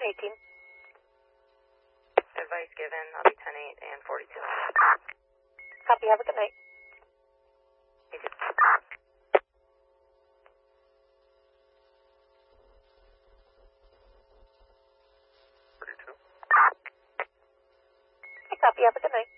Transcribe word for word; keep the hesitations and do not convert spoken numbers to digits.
eighteen. Advice given, I'll be ten eight and forty-two. Copy, have a good night. You too. Copy, have a good night.